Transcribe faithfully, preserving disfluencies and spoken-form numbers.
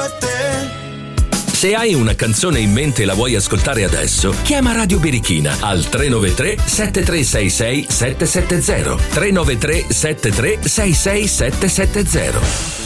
a te. Se hai una canzone in mente e la vuoi ascoltare adesso, chiama Radio Birichina al tre nove tre sette tre sei sei sette sette zero tre nove tre sette tre sei sei sette sette zero.